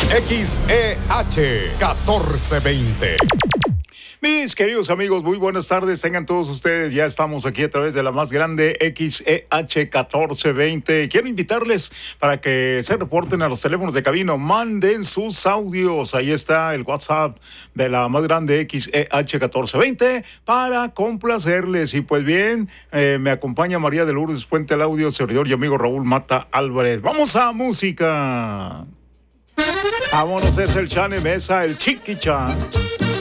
XEH 1420. Mis queridos amigos, muy buenas tardes, tengan todos ustedes. Ya estamos aquí a través de la más grande XEH 1420. Quiero invitarles para que se reporten a los teléfonos de cabina, manden sus audios. Ahí está el WhatsApp de la más grande XEH 1420 para complacerles. Y pues bien, me acompaña María de Lourdes Puente al audio, servidor y amigo Raúl Mata Álvarez. Vamos a música. Vámonos, es el Chane Mesa, el Chiquicha.